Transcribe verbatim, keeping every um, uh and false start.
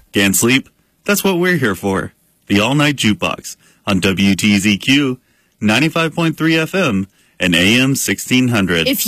Can't sleep? That's what we're here for. The All Night Jukebox on W T Z Q ninety-five point three F M and A M sixteen hundred. If